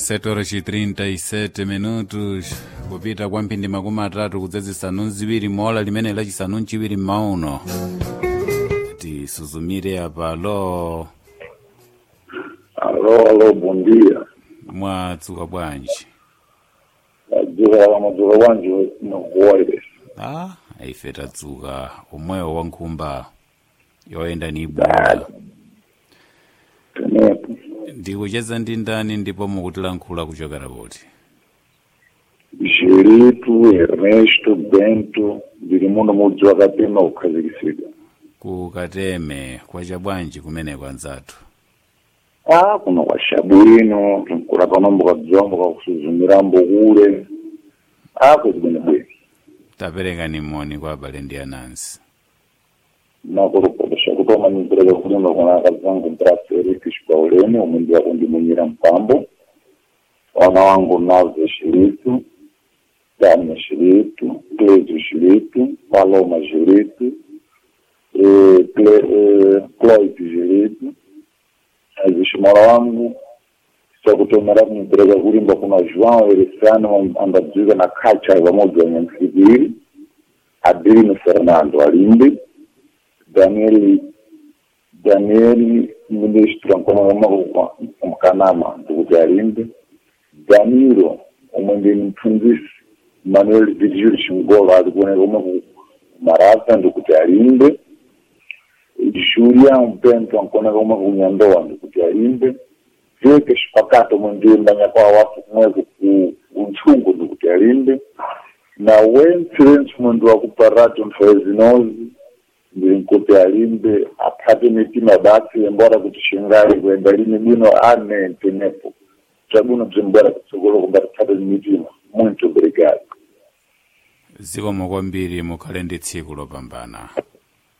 7:37 minutos kupita kwa mphindi makumi atatu kudzazisanu nziwiri mola limene lachisanu nchiwiri m'mauno tisuzumire apa. Alo, bom dia. Mwatsuka bwanji? Madzuka bwanji nokuwaire. Ife tadzuka omwewo wa nkhumba yoyenda ni ibwala. Ndikucheza ndi ndani ndipo mukutilankhula kuchokera poti? Gerito Ernesto Bento ndili muno mudzi wa Kateme kukhazikitsidwa. Ku Kateme kwacha bwanji kumeneko anzathu? Kuno kwa Shabwino tinkula panombo kadzombo kakusuzumira mbukule. Kuti bwinobwino. Tapereka ni moni kwa abale ndi anansi. Nakurukodesha kutoma nimpereka kulima kuna akazangu mtraseriki Pauleni umwindi wako ndimunyira mpambo. Wana wangu Nazo Shiritu, Dani Shiritu, Cledio Shiritu, Paloma Shiritu, Cloyd Shiritu. Azishimara wangu sakutomera nimpereka kulimba kuna João Ericiano ambadziwika na Kacha pamoja na Mfidiri, Adelino Fernando Alimbe, Daniel ministro nkomo mkanama ndikuti Alimbe, Danilo umwende mfundisi Manuel Vigil Chingola alikuwa kama Marata ndikuti Alimbe, Julia Mpento nkona kama kunyandoa ndikuti Alimbe, Veke Shpakato mwende ndanya kwa watu kumwezi kunchungu ndikuti Alimbe, na Wenfrens mwende wa kuparato mfezinozi ndinkope Alimbe apate mitima basi mbora kutishingali kwenda lini bino ane tenepo chabuno bzimbora kutsogolo kumbatata mitima. Muito obrigado. Zikomo kwambiri mukhale ndi tsiku lopambana.